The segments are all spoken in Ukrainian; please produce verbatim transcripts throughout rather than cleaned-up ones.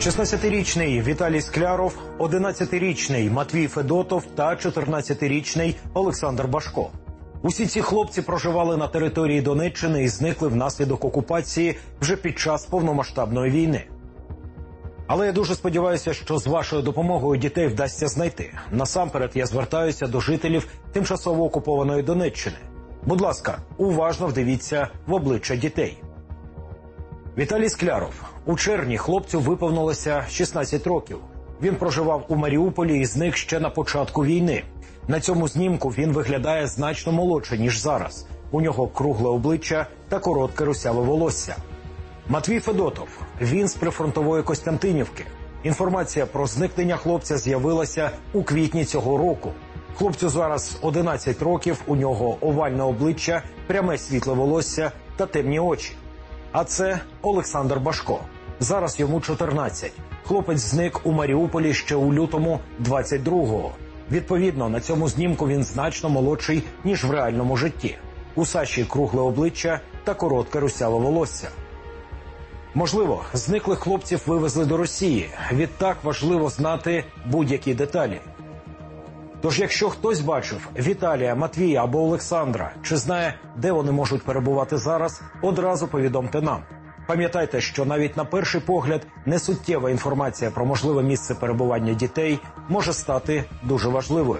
шістнадцятирічний Віталій Скляров, одинадцятирічний Матвій Федотов та чотирнадцятирічний Олександр Башко. Усі ці хлопці проживали на території Донеччини і зникли внаслідок окупації вже під час повномасштабної війни. Але я дуже сподіваюся, що з вашою допомогою дітей вдасться знайти. Насамперед я звертаюся до жителів тимчасово окупованої Донеччини. Будь ласка, уважно вдивіться в обличчя дітей. Віталій Скляров. У червні хлопцю виповнилося шістнадцять років. Він проживав у Маріуполі і зник ще на початку війни. На цьому знімку він виглядає значно молодше, ніж зараз. У нього кругле обличчя та коротке русяве волосся. Матвій Федотов. Він з прифронтової Костянтинівки. Інформація про зникнення хлопця з'явилася у квітні цього року. Хлопцю зараз одинадцять років, у нього овальне обличчя, пряме світле волосся та темні очі. А це Олександр Башко. Зараз йому чотирнадцять. Хлопець зник у Маріуполі ще у лютому двадцять другого. Відповідно, на цьому знімку він значно молодший, ніж в реальному житті. У Саші кругле обличчя та коротке русяве волосся. Можливо, зниклих хлопців вивезли до Росії. Відтак важливо знати будь-які деталі. Тож, якщо хтось бачив Віталія, Матвія або Олександра, чи знає, де вони можуть перебувати зараз, одразу повідомте нам. Пам'ятайте, що навіть на перший погляд несуттєва інформація про можливе місце перебування дітей може стати дуже важливою.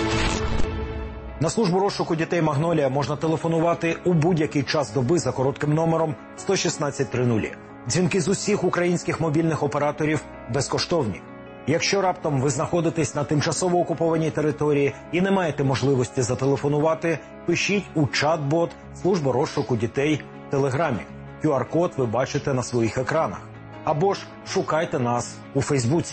На службу розшуку дітей «Магнолія» можна телефонувати у будь-який час доби за коротким номером сто шістнадцять тридцять. Дзвінки з усіх українських мобільних операторів безкоштовні. Якщо раптом ви знаходитесь на тимчасово окупованій території і не маєте можливості зателефонувати, пишіть у чат-бот служби розшуку дітей в Телеграмі. ку ар код ви бачите на своїх екранах. Або ж шукайте нас у Фейсбуці.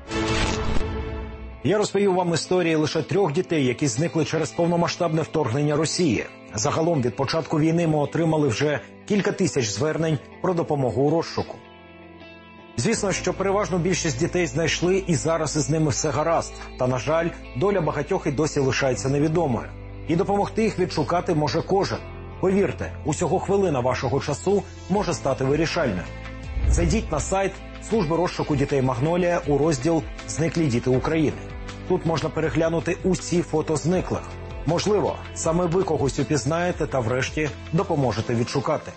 Я розповів вам історії лише трьох дітей, які зникли через повномасштабне вторгнення Росії. Загалом від початку війни ми отримали вже кілька тисяч звернень про допомогу у розшуку. Звісно, що переважну більшість дітей знайшли і зараз із ними все гаразд. Та, на жаль, доля багатьох і досі лишається невідомою. І допомогти їх відшукати може кожен. Повірте, усього хвилина вашого часу може стати вирішальною. Зайдіть на сайт служби розшуку дітей «Магнолія» у розділ «Зниклі діти України». Тут можна переглянути усі фото зниклих. Можливо, саме ви когось упізнаєте та врешті допоможете відшукати.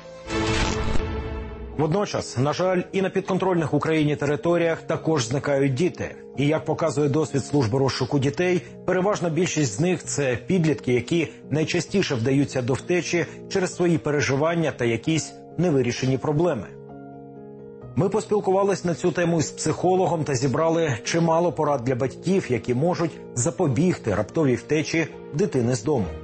Водночас, на жаль, і на підконтрольних Україні територіях також зникають діти. І як показує досвід служби розшуку дітей, переважна більшість з них – це підлітки, які найчастіше вдаються до втечі через свої переживання та якісь невирішені проблеми. Ми поспілкувались на цю тему із психологом та зібрали чимало порад для батьків, які можуть запобігти раптовій втечі дитини з дому.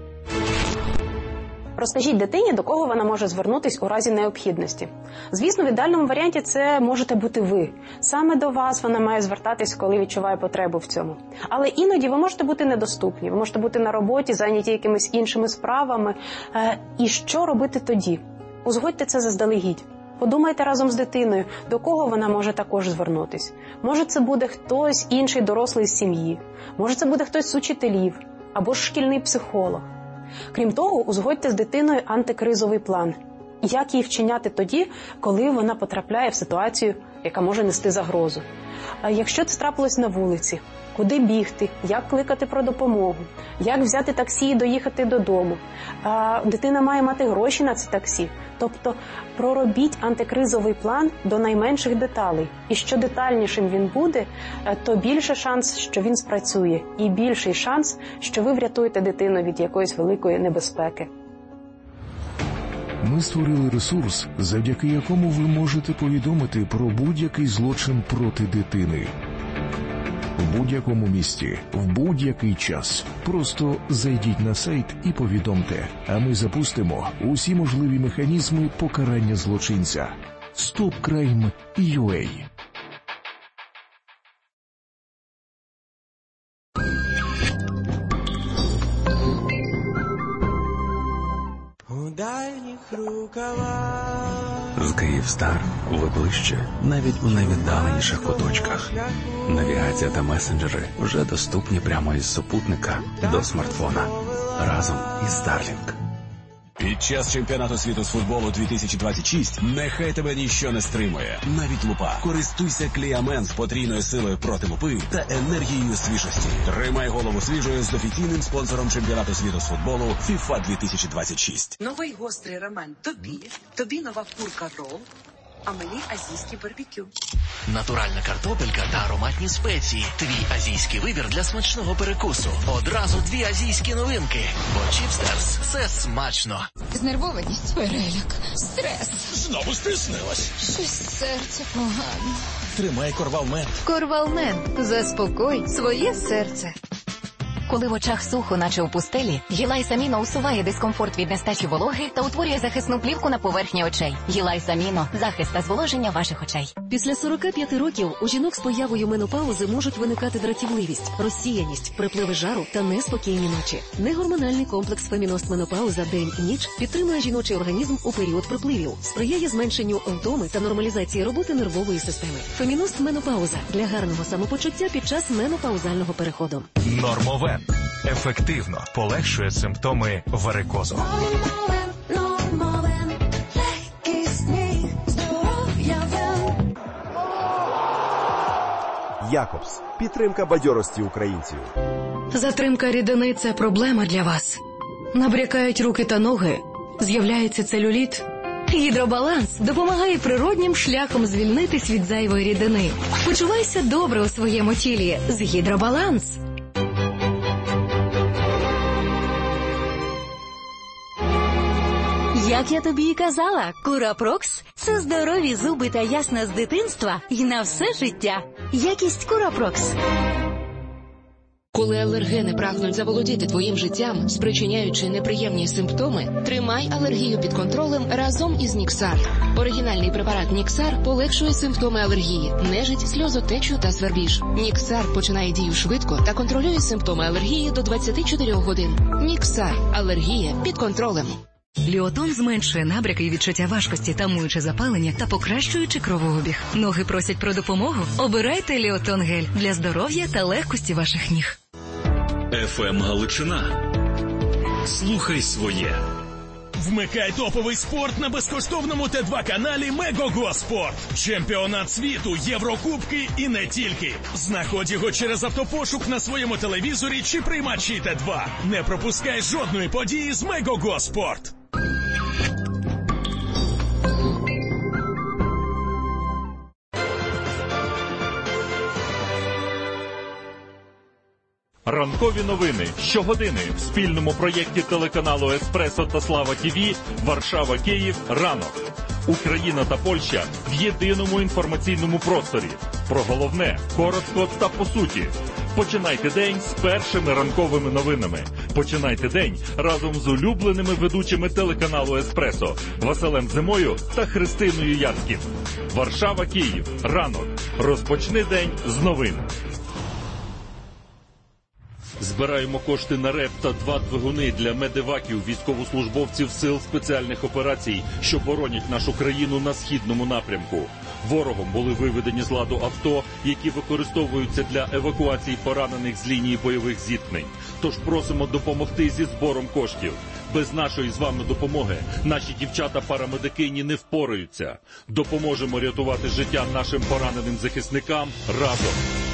Розкажіть дитині, до кого вона може звернутись у разі необхідності. Звісно, в ідеальному варіанті це можете бути ви. Саме до вас вона має звертатись, коли відчуває потребу в цьому. Але іноді ви можете бути недоступні, ви можете бути на роботі, зайняті якимись іншими справами. І що робити тоді? Узгодьте це заздалегідь. Подумайте разом з дитиною, до кого вона може також звернутись. Може, це буде хтось інший дорослий з сім'ї, може, це буде хтось з учителів, або ж шкільний психолог. Крім того, узгодьте з дитиною антикризовий план. Як її вчиняти тоді, коли вона потрапляє в ситуацію, яка може нести загрозу. А якщо це трапилось на вулиці, куди бігти, як кликати про допомогу, як взяти таксі і доїхати додому. А дитина має мати гроші на це таксі. Тобто проробіть антикризовий план до найменших деталей. І що детальнішим він буде, то більше шанс, що він спрацює. І більший шанс, що ви врятуєте дитину від якоїсь великої небезпеки. Ми створили ресурс, завдяки якому ви можете повідомити про будь-який злочин проти дитини. В будь-якому місті, в будь-який час. Просто зайдіть на сайт і повідомте, а ми запустимо усі можливі механізми покарання злочинця. стоп крайм крапка ю а. З Київстар ви ближче навіть у найвіддаленіших куточках. Навігація та месенджери вже доступні прямо із супутника до смартфона разом із Starlink. Під час чемпіонату світу з футболу дві тисячі двадцять шість нехай тебе ніщо не стримує. Навіть лупа. Користуйся Кліамен з потрійною силою проти лупи та енергією свіжості. Тримай голову свіжою з офіційним спонсором чемпіонату світу з футболу фіфа дві тисячі двадцять шість. Новий гострий роман тобі, тобі нова курка рол, а мені азійський барбекю. Натуральна картопелька та ароматні спеції. Твій азійський вибір для смачного перекусу. Одразу дві азійські новинки. Бо Чіпстерс – це смачно. Знервованість, переляк, стрес. Знову стиснилась. Щось серце погано. Тримай Корвалмен. Корвалмен. Заспокой своє серце. Коли в очах сухо, наче у пустелі, Гілайс Аміно усуває дискомфорт від нестачі вологи та утворює захисну плівку на поверхні очей. Гілайс Аміно – захист та зволоження ваших очей. Після сорока п'яти років у жінок з появою менопаузи можуть виникати дратівливість, розсіяність, припливи жару та неспокійні ночі. Негормональний комплекс Феміност Менопауза день і ніч підтримує жіночий організм у період припливів, сприяє зменшенню втоми та нормалізації роботи нервової системи. Феміност Менопауза для гарного самопочуття під час менопаузального переходу. Нормовен. Ефективно полегшує симптоми варикозу. Якобс. Підтримка бадьорості українців. Затримка рідини – це проблема для вас. Набрякають руки та ноги, з'являється целюліт. Гідробаланс допомагає природнім шляхом звільнитись від зайвої рідини. Почувайся добре у своєму тілі з Гідробаланс. Як я тобі і казала, Курапрокс – це здорові зуби та ясна з дитинства і на все життя. Якість Курапрокс. Коли алергени прагнуть заволодіти твоїм життям, спричиняючи неприємні симптоми, тримай алергію під контролем разом із Ніксар. Оригінальний препарат Ніксар полегшує симптоми алергії, нежить, сльозотечу та свербіж. Ніксар починає дію швидко та контролює симптоми алергії до двадцяти чотирьох годин. Ніксар. Алергія під контролем. Ліотон зменшує набряки і відчуття важкості, тамуючи запалення та покращуючи кровообіг. Ноги просять про допомогу? Обирайте Ліотон гель для здоров'я та легкості ваших ніг. еф ем Галичина. Слухай своє. Вмикай топовий спорт на безкоштовному Т два каналі Мегого Спорт. Чемпіонат світу, Єврокубки і не тільки. Знаходь його через автопошук на своєму телевізорі чи приймачі Т два. Не пропускай жодної події з Мегого Спорт. Ранкові новини щогодини в спільному проєкті телеканалу «Еспресо» та «Слава ТІВІ» Варшава-Київ ранок. Україна та Польща в єдиному інформаційному просторі. Про головне, коротко та по суті. Починайте день з першими ранковими новинами. Починайте день разом з улюбленими ведучими телеканалу «Еспресо» Василем Зимою та Христиною Яцьків. Варшава-Київ. Ранок. Розпочни день з новин. Збираємо кошти на РЕП та два двигуни для медеваків військовослужбовців сил спеціальних операцій, що боронять нашу країну на східному напрямку. Ворогом були виведені з ладу авто, які використовуються для евакуації поранених з лінії бойових зіткнень. Тож просимо допомогти зі збором коштів. Без нашої з вами допомоги наші дівчата-парамедикині не впораються. Допоможемо рятувати життя нашим пораненим захисникам разом.